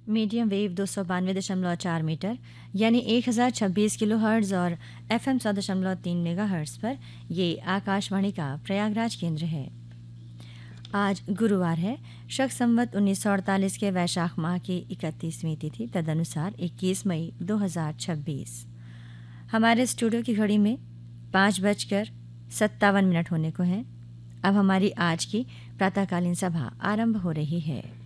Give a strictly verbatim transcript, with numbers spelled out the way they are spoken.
Medium wave दो सौ बानवे दशमलव चार मीटर यानी एक हज़ार छब्बीस किलो हर्ट्ज और एफ एम सौ दशमलव तीन मेगा हर्ट्ज पर ये आकाशवाणी का प्रयागराज केंद्र है। आज गुरुवार है। शक संवत उन्नीस सौ अड़तालीस के वैशाख माह की इकतीसवीं तिथि, तदनुसार इक्कीस मई दो हज़ार छब्बीस। हमारे स्टूडियो की घड़ी में पाँच बजकर सत्तावन मिनट होने को हैं। अब हमारी आज की प्रातःकालीन सभा आरंभ हो रही है।